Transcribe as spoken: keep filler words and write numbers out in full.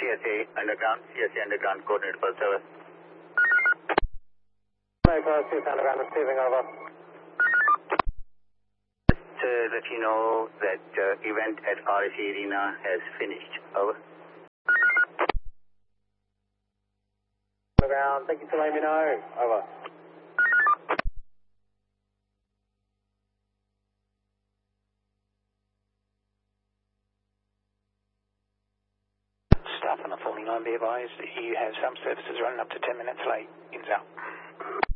S A Underground, C S A Underground, coordinate for service. Mobile C S A Underground, receiving over. Just to let you know that uh, event at R S A Arena has finished. Over. Underground, thank you for letting me know. Over. Staff on the forty-nine, be advised, you have some services running up to ten minutes late. Ins out.